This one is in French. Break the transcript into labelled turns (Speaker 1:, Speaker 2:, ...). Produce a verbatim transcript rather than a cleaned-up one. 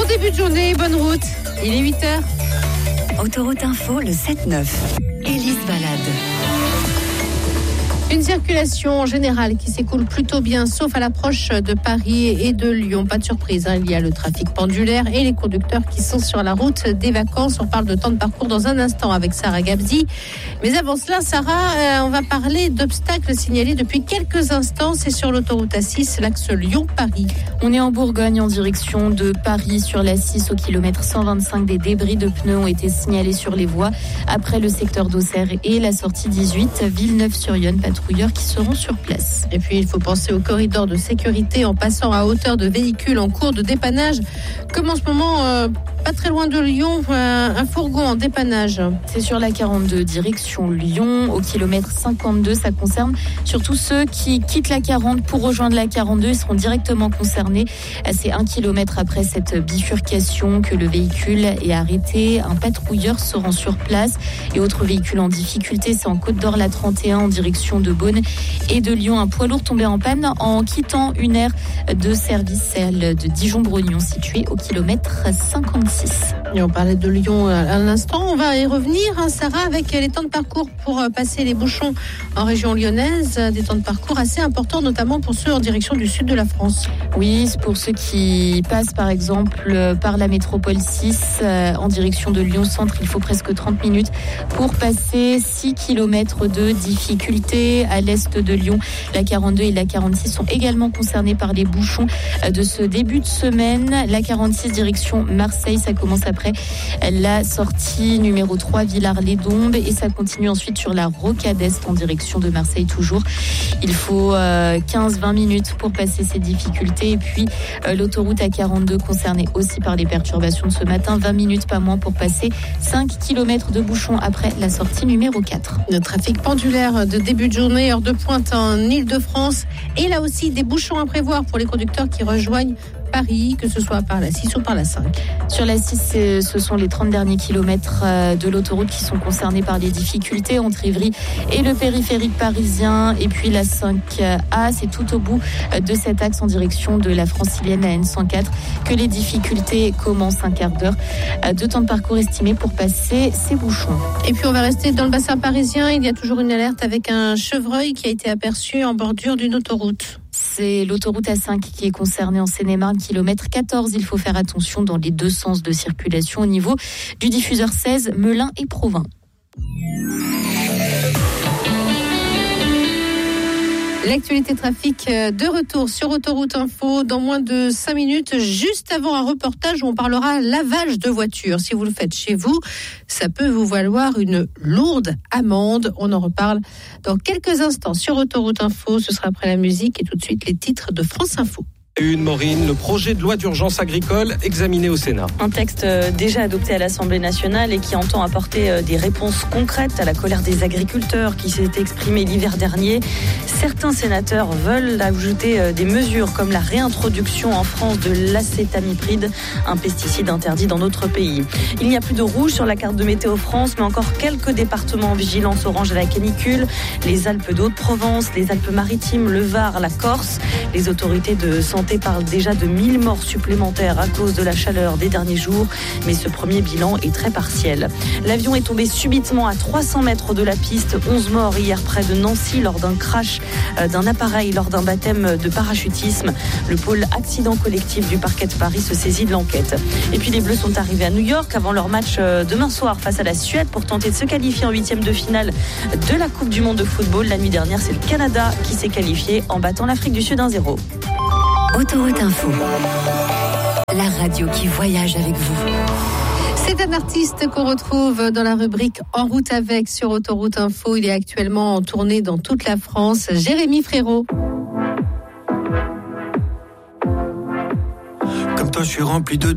Speaker 1: début de journée, bonne route. Il est huit heures.
Speaker 2: Autoroute Info, le sept neuf. Élise Balade.
Speaker 1: Une circulation générale qui s'écoule plutôt bien, sauf à l'approche de Paris et de Lyon. Pas de surprise, hein, il y a le trafic pendulaire et les conducteurs qui sont sur la route des vacances. On parle de temps de parcours dans un instant avec Sarah Gabzi. Mais avant cela, Sarah, euh, on va parler d'obstacles signalés depuis quelques instants. C'est sur l'autoroute A six, l'axe Lyon-Paris.
Speaker 3: On est en Bourgogne en direction de Paris sur l'A six au kilomètre cent vingt-cinq. Des débris de pneus ont été signalés sur les voies après le secteur d'Auxerre et la sortie dix-huit, Villeneuve-sur-Yonne. Patrouilleurs qui seront sur place.
Speaker 1: Et puis il faut penser au corridor de sécurité en passant à hauteur de véhicules en cours de dépannage. Comme en ce moment, euh, pas très loin de Lyon, euh, un fourgon en dépannage.
Speaker 3: C'est sur la quarante-deux, direction Lyon, au kilomètre cinquante-deux. Ça concerne surtout ceux qui quittent la quarante pour rejoindre la quarante-deux. Ils seront directement concernés. C'est un kilomètre après cette bifurcation que le véhicule est arrêté. Un patrouilleur se rend sur place. Et autre véhicule en difficulté, c'est en Côte d'Or, la trente et un, en direction de Beaune et de Lyon. Un poids lourd tombé en panne en quittant une aire de service, celle de Dijon-Brognon, située au kilomètre cinquante-six.
Speaker 1: Et on parlait de Lyon à l'instant. On va y revenir, hein, Sarah, avec les temps de parcours pour passer les bouchons en région lyonnaise. Des temps de parcours assez importants, notamment pour ceux en direction du sud de la France.
Speaker 3: Oui, pour ceux qui passent par exemple par la métropole six euh, en direction de Lyon-Centre, il faut presque trente minutes pour passer six kilomètres de difficulté. À l'est de Lyon, la quarante-deux et la quarante-six sont également concernés par les bouchons de ce début de semaine. La quarante-six direction Marseille, ça commence après la sortie numéro trois Villars-les-Dombes et ça continue ensuite sur la Rocade Est en direction de Marseille toujours. Il faut euh, quinze à vingt minutes pour passer ces difficultés et puis euh, l'autoroute A quarante-deux concernée aussi par les perturbations de ce matin. vingt minutes pas moins pour passer cinq kilomètres de bouchons après la sortie numéro quatre.
Speaker 1: Le trafic pendulaire de début de journée, heure de pointe en Ile-de-France. Et là aussi, des bouchons à prévoir pour les conducteurs qui rejoignent Paris, que ce soit par la six ou par la cinq.
Speaker 3: Sur la six, ce sont les trente derniers kilomètres de l'autoroute qui sont concernés par les difficultés entre Ivry et le périphérique parisien. Et puis la cinq A, c'est tout au bout de cet axe en direction de la francilienne, la N cent quatre, que les difficultés commencent. Un quart d'heure de temps de parcours estimé pour passer ces bouchons.
Speaker 1: Et puis on va rester dans le bassin parisien. Il y a toujours une alerte avec un chevreuil qui a été aperçu en bordure d'une autoroute.
Speaker 3: C'est l'autoroute A cinq qui est concernée en Seine-et-Marne, kilomètre quatorze. Il faut faire attention dans les deux sens de circulation au niveau du diffuseur seize, Melun et Provins.
Speaker 1: L'actualité trafic de retour sur Autoroute Info dans moins de cinq minutes, juste avant un reportage où on parlera lavage de voiture. Si vous le faites chez vous, ça peut vous valoir une lourde amende. On en reparle dans quelques instants sur Autoroute Info. Ce sera après la musique et tout de suite les titres de France Info.
Speaker 4: Une Maureen, le projet de loi d'urgence agricole examiné au Sénat.
Speaker 5: Un texte déjà adopté à l'Assemblée nationale et qui entend apporter des réponses concrètes à la colère des agriculteurs qui s'est exprimée l'hiver dernier. Certains sénateurs veulent ajouter des mesures comme la réintroduction en France de l'acétamipride, un pesticide interdit dans notre pays. Il n'y a plus de rouge sur la carte de Météo France, mais encore quelques départements en vigilance orange à la canicule. Les Alpes d'Haute-Provence, les Alpes-Maritimes, le Var, la Corse. Les autorités de santé parle déjà de mille morts supplémentaires à cause de la chaleur des derniers jours, mais ce premier bilan est très partiel. L'avion est tombé subitement à trois cents mètres de la piste, onze morts hier près de Nancy lors d'un crash d'un appareil lors d'un baptême de parachutisme. Le pôle accident collectif du parquet de Paris se saisit de l'enquête. Et puis les Bleus sont arrivés à New York avant leur match demain soir face à la Suède pour tenter de se qualifier en huitième de finale de la Coupe du Monde de football. La nuit dernière, c'est le Canada qui s'est qualifié en battant l'Afrique du Sud un zéro.
Speaker 2: Autoroute Info, la radio qui voyage avec vous.
Speaker 1: C'est un artiste qu'on retrouve dans la rubrique En route avec sur Autoroute Info. Il est actuellement en tournée dans toute la France. Jérémy Frérot.
Speaker 6: Comme toi, je suis rempli de